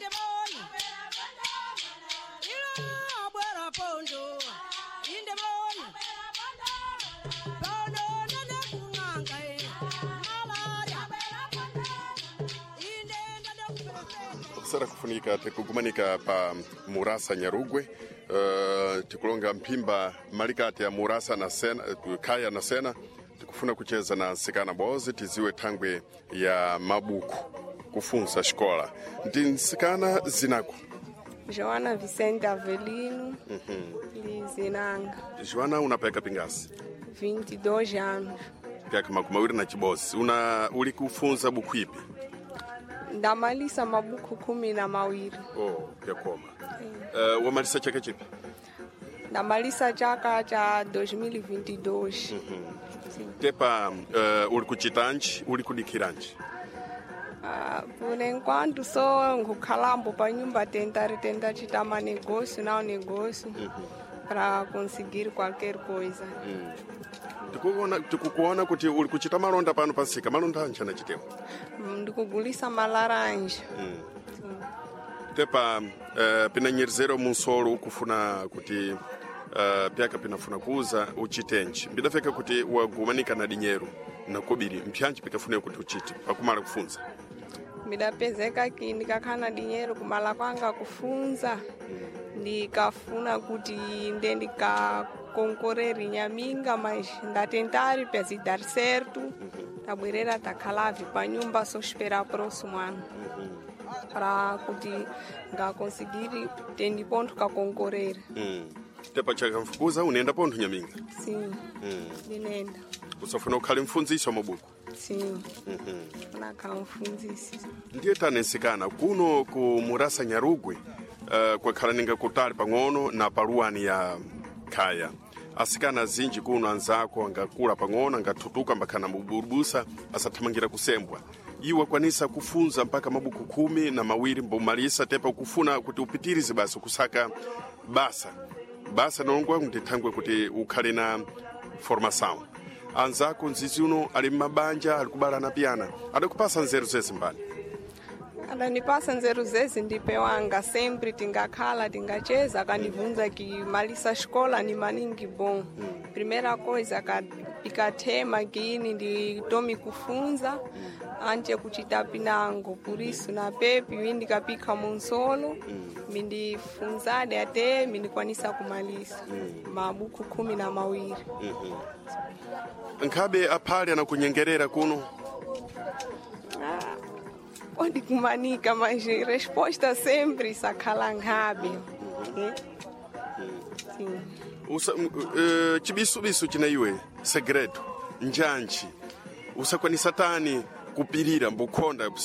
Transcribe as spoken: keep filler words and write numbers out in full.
Sara kufunika tikugumanika pa Murasa Nyarugwe uh, tikulonga mpimba malikati ya Murasa na Sena Kaya na Sena tikufuna kucheza na nsikana bozi tiziwe thangwe ya mabuku kufunza shikola ndi nsikana zinako Joana Vicente Avelino mhm Lizinanga. Joana unapeka pingasi vinte e dois anos peka makumawiri na chibosi una uli kufunza buku ipi ndamalisa mabuku kumi na mawiri. Oh, yakoma. Eh, uh, wamalisa chaka chipi? Ndamalisa chaka cha dois mil e vinte e dois. Mhm. Tepa uh, uli kuchitanji, uli kudikiranji? Ah, uh, por enquanto só ngukalambo pa nyumba tentar tentar chitama negócio, não negócio. Mhm. Para conseguir qualquer coisa. Mhm. Tikuona tikukuona kuti uli kuchita malonda pano pasika malonda anchana chitemo ndikugulisa malaranja mm. mm. Tepa uh, pinanyezero munsolo ukufuna kuti uh, pyaka pinafuna kuuza uchitenji mbidafeka kuti wagumanika na dinheiro na kobiri mpyanji pikafune kuti uchite pakumala kufunza mbidapezeka ki ndikakana dinheiro kumala kwanga kufunza ndikafuna kuti nde ndika concorrer nyaminga mas ndatentari para se dar certo tabwerera takalave pa nyumba só esperar próximo ano para kuti nga conseguir ter ponto ka concorrer. Mm. Tepa chaka mfukuza unaenda ponto nyaminga? Sim. Mm. Ninaenda. Usafuna ukhale mfunzisi wa mabuku? Sim. Mhm. Na kama mfunzisi. Ndiye tanesikana kuno ku Murasa Nyarugwe uh, kwa kalaninga kutali pang'ono na paruani ya Kaya. Asikana zinji kuno anzako angakula pang'ono angatutuka mpaka na muburubusa asathamangira kusembwa. Iwe kwanisa kufunza mpaka mabuku kumi na mawiri mbumalisa tepa kufuna kuti upitirize basi kusaka basa. Basa nongwa ngutithangwe kuti ukhale na formação. Anzako nzizi uno ali mabanja ali kubala na piana. Adakupasa nzeru zezi mbali. Adanipasa nzeru zezi ndipewanga sempre tingakhala tingacheza kanivunza ki malisa escola ni maningi bom. Mm. Primeira coisa ikathema kini nditome kufunza mm. ante kuchita pinango por isso na pepi ndikapika munsolo mm. mindifunzade até mindikwanisa kumalisa mm. mabuku kumi na mawiri. Mm-hmm. Nkabe apali anakunyengerera kuno? Ah. Pode kumanika, mas resposta sempre sakalangabe. Mhm. Sim. Usa uh, chibisu bisu china iwe segredo njanchi usakwanisa tani kupirira mbukonda